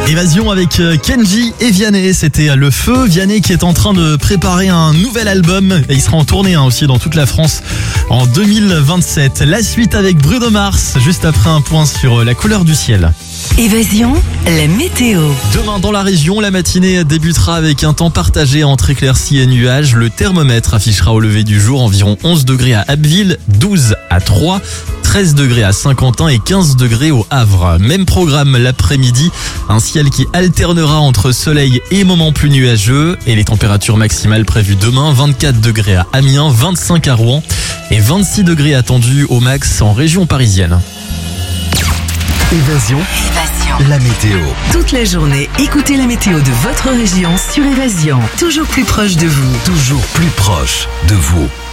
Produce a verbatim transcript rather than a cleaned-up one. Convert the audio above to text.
Évasion avec Kenji et Vianney, c'était Le Feu. Vianney qui est en train de préparer un nouvel album et il sera en tournée hein, aussi dans toute la France en deux mille vingt-sept. La suite avec Bruno Mars, juste après un point sur la couleur du ciel. Évasion, la météo. Demain dans la région, la matinée débutera avec un temps partagé entre éclaircies et nuages. Le thermomètre affichera au lever du jour environ onze degrés à Abbeville, douze à Troyes, treize degrés à Saint-Quentin et quinze degrés au Havre. Même programme l'après-midi, un ciel qui alternera entre soleil et moments plus nuageux. Et les températures maximales prévues demain, vingt-quatre degrés à Amiens, vingt-cinq à Rouen et vingt-six degrés attendus au max en région parisienne. Évasion, Évasion. la météo. Toute la journée, écoutez la météo de votre région sur Évasion. Toujours plus proche de vous. Toujours plus proche de vous.